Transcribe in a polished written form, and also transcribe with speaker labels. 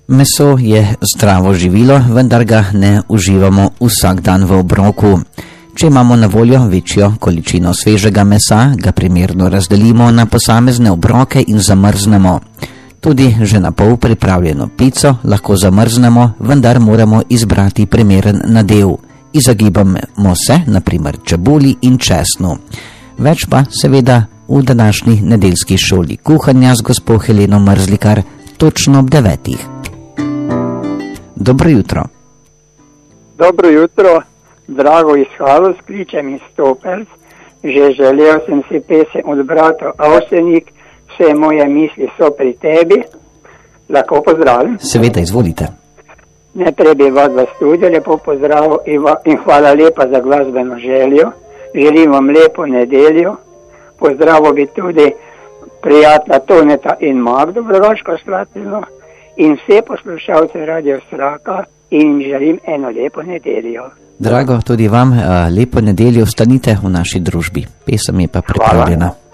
Speaker 1: Meso je zdravo živilo, vendar ga ne uživamo vsak dan v obroku. Če imamo na voljo večjo količino svežega mesa, ga primerno razdelimo na posamezne obroke in zamrznemo. Tudi že na pol pripravljeno pico lahko zamrznemo, vendar moramo izbrati primeren nadev. Izogibamo se, na primer, čebuli in česnu. Več pa seveda v današnji nedeljski šoli kuhanja z gospo Heleno Mrzlikar točno ob 9. Dobro jutro.
Speaker 2: Dobro jutro, drago iz Haloz, kličem iz Stoperc. Že želel sem si pesem od bratov Avsenik, vse moje misli so pri tebi. Lahko pozdravim.
Speaker 1: Seveda, izvolite.
Speaker 2: Najprej bi vas v studiu lepo pozdravil in hvala lepa za glasbeno željo. Želim vam lepo nedeljo. Pozdravil bi tudi prijatelja Toneta in Magdo v Rogaško Slatino in vse poslušalce Radio Straka in jim želim eno lepo nedeljo.
Speaker 1: Drago, tudi vam lepo nedeljo, ostanite v naši družbi. Pesem je pa pripravljena.
Speaker 2: Hvala.